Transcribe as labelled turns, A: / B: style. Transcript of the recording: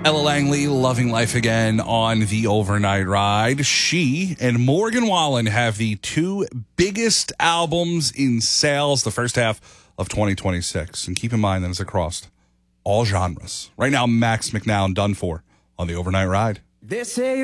A: Ella Langley, Loving Life Again on the Overnight Ride. She and Morgan Wallen have the two biggest albums in sales the first half of 2026. And keep in mind that it's across all genres. Right now, Max McNown, Done For on the Overnight Ride.
B: They say